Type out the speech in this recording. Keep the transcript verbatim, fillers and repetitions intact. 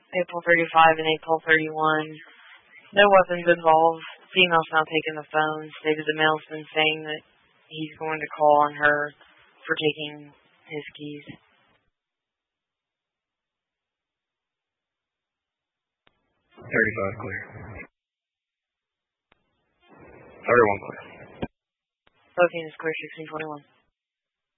April thirty-five and April thirty-one. No weapons involved. Female's now taking the phone. Stated the male's been saying that he's going to call on her for taking his keys. thirty-five clear. thirty-one clear. thirteen is clear, sixteen twenty-one.